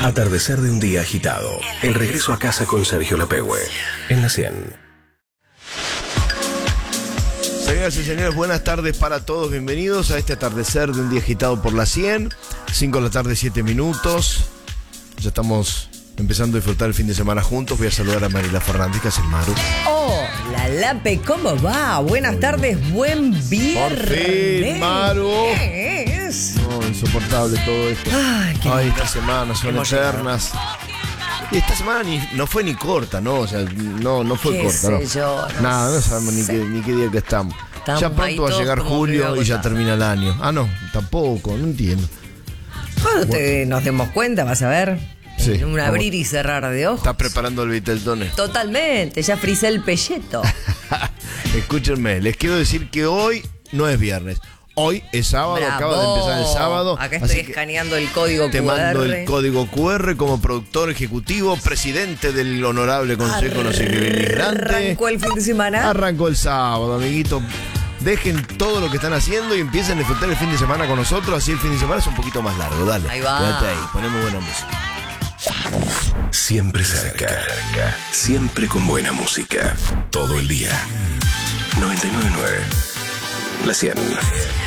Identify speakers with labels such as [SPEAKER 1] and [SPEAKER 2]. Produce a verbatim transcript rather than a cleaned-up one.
[SPEAKER 1] Atardecer de un día agitado. El regreso a casa con Sergio Lapehue. En la cien.
[SPEAKER 2] Señoras y señores, buenas tardes para todos. Bienvenidos a este atardecer de un día agitado por la cien. cinco de la tarde, siete minutos. Ya estamos empezando a disfrutar el fin de semana juntos. Voy a saludar a Mariela Fernández, que es el Maru.
[SPEAKER 3] Hola, Lape, ¿cómo va? Buenas tardes, buen viernes.
[SPEAKER 2] Por fin, Maru.
[SPEAKER 3] ¿Qué es?
[SPEAKER 2] No, insoportable todo esto.
[SPEAKER 3] Ay, qué
[SPEAKER 2] Ay,
[SPEAKER 3] lindo.
[SPEAKER 2] estas semanas son
[SPEAKER 3] Hemos
[SPEAKER 2] eternas. Y esta semana ni, no fue ni corta, ¿no? O sea, no, no fue
[SPEAKER 3] Qué
[SPEAKER 2] corta,
[SPEAKER 3] sé
[SPEAKER 2] ¿no?
[SPEAKER 3] yo, no
[SPEAKER 2] Nada, no sabemos ni
[SPEAKER 3] sé.
[SPEAKER 2] qué, ni qué día que estamos.
[SPEAKER 3] Estamos
[SPEAKER 2] ya
[SPEAKER 3] ahí
[SPEAKER 2] pronto va a
[SPEAKER 3] todos
[SPEAKER 2] llegar
[SPEAKER 3] como
[SPEAKER 2] julio
[SPEAKER 3] medio
[SPEAKER 2] y ya
[SPEAKER 3] agotados.
[SPEAKER 2] termina el año. Ah, no, tampoco, no entiendo.
[SPEAKER 3] Cuando te, nos demos cuenta, vas a ver.
[SPEAKER 2] Sí,
[SPEAKER 3] En un
[SPEAKER 2] vamos.
[SPEAKER 3] abrir y cerrar de ojos.
[SPEAKER 2] Está preparando el Viteltoné.
[SPEAKER 3] Totalmente, ya frisé el pelleto.
[SPEAKER 2] Escúchenme, les quiero decir que hoy no es viernes. Hoy es sábado,
[SPEAKER 3] Bravo.
[SPEAKER 2] acaba de empezar el sábado.
[SPEAKER 3] Acá
[SPEAKER 2] así
[SPEAKER 3] estoy
[SPEAKER 2] que
[SPEAKER 3] escaneando el código
[SPEAKER 2] te
[SPEAKER 3] Q R.
[SPEAKER 2] mando el código Q R como productor ejecutivo, presidente del Honorable Consejo Nacional Inmigrante.
[SPEAKER 3] Arrancó el fin de semana.
[SPEAKER 2] Arrancó el sábado, amiguito. Dejen todo lo que están haciendo y empiecen a disfrutar el fin de semana con nosotros. Así el fin de semana es un poquito más largo. Dale.
[SPEAKER 3] Ahí va.
[SPEAKER 2] Quédate ahí, ponemos buena música.
[SPEAKER 1] Siempre cerca. Siempre con buena música. Todo el día. noventa y nueve punto nueve. La cien.